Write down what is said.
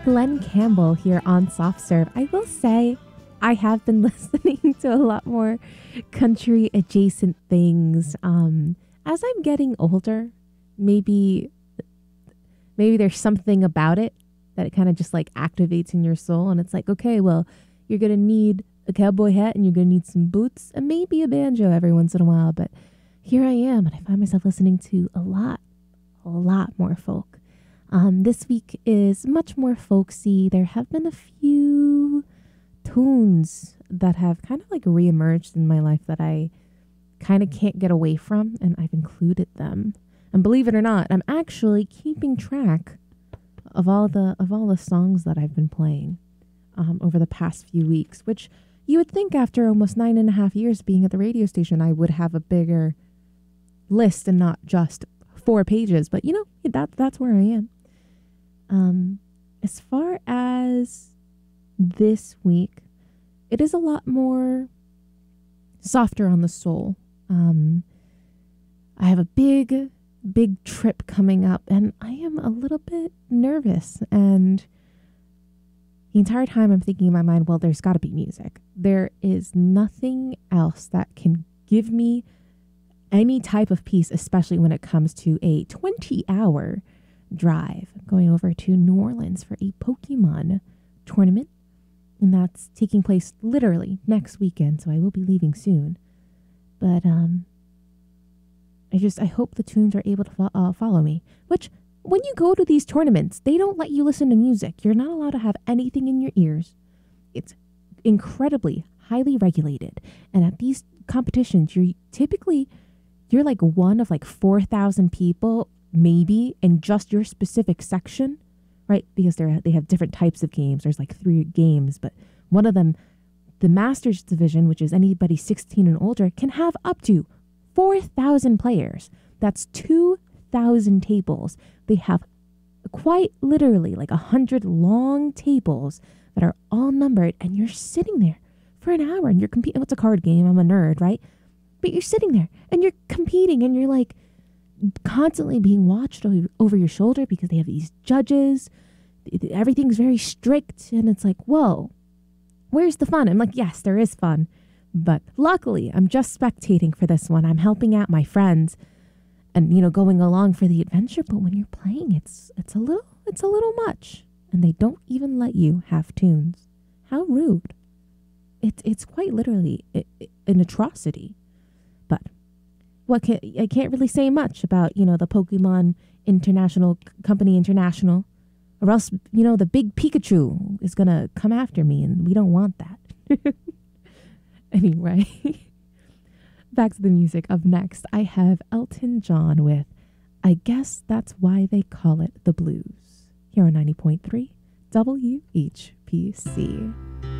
Glenn Campbell here on Soft Serve. I will say I have been listening to a lot more country adjacent things. As I'm getting older, maybe there's something about it that it kind of just like activates in your soul. And it's like, okay, well, you're going to need a cowboy hat and you're going to need some boots and maybe a banjo every once in a while. But here I am, and I find myself listening to a lot more folk. This week is much more folksy. There have been a few tunes that have kind of like reemerged in my life that I kind of can't get away from, and I've included them. And believe it or not, I'm actually keeping track of all the songs that I've been playing over the past few weeks, which you would think after almost 9.5 years being at the radio station, I would have a bigger list and not just 4 pages. But, you know, that's where I am. As far as this week, it is a lot more softer on the soul. I have a big trip coming up, and I am a little bit nervous. And the entire time I'm thinking in my mind, well, there's got to be music. There is nothing else that can give me any type of peace, especially when it comes to a 20-hour drive going over to New Orleans for a Pokemon tournament. And that's taking place literally next weekend, so I will be leaving soon. But I hope the tunes are able to follow me. Which, when you go to these tournaments, they don't let you listen to music. You're not allowed to have anything in your ears. It's incredibly highly regulated. And at these competitions, you're like one of like 4,000 people, maybe, in just your specific section, right? Because they have different types of games. There's like 3 games, but one of them, the Masters division, which is anybody 16 and older, can have up to 4,000 players. That's 2,000 tables. They have quite literally like 100 long tables that are all numbered, and you're sitting there for an hour and you're competing. It's a card game. I'm a nerd, right? But you're sitting there and you're competing and you're like constantly being watched over your shoulder because they have these judges. Everything's very strict, and it's like, whoa, where's the fun? I'm like, yes, there is fun. But luckily, I'm just spectating for this one. I'm helping out my friends and, you know, going along for the adventure. But when you're playing, it's a little much. And they don't even let you have tunes. How rude. It's quite literally an atrocity. But I can't really say much about, you know, the Pokemon International Company International, or else, you know, the big Pikachu is going to come after me, and we don't want that. Anyway, back to the music. Up next, I have Elton John with I Guess That's Why They Call It the Blues, here on 90.3 WHPC.